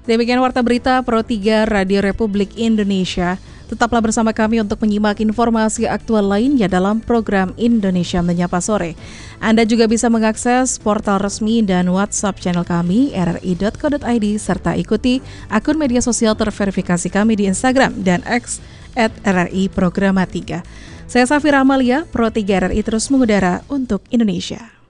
Demikian Warta Berita Pro 3 Radio Republik Indonesia. Tetaplah bersama kami untuk menyimak informasi aktual lainnya dalam program Indonesia Menyapa Sore. Anda juga bisa mengakses portal resmi dan WhatsApp channel kami rri.co.id serta ikuti akun media sosial terverifikasi kami di Instagram dan X @RRI Programa 3. Saya Safira Amalia, Pro 3 RRI terus mengudara untuk Indonesia.